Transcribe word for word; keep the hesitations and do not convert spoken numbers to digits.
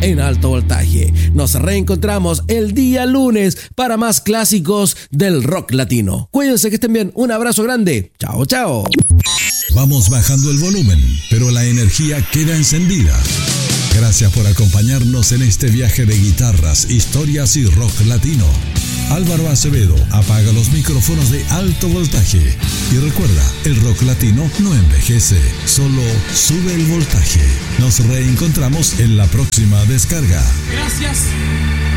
en Alto Voltaje. Nos reencontramos el día lunes para más clásicos del rock latino. Cuídense, que estén bien. Un abrazo grande. Chao, chao. Vamos bajando el volumen, pero la energía queda encendida. Gracias por acompañarnos en este viaje de guitarras, historias y rock latino. Álvaro Acevedo apaga los micrófonos de Alto Voltaje. Y recuerda, el rock latino no envejece, solo sube el voltaje. Nos reencontramos en la próxima descarga. Gracias.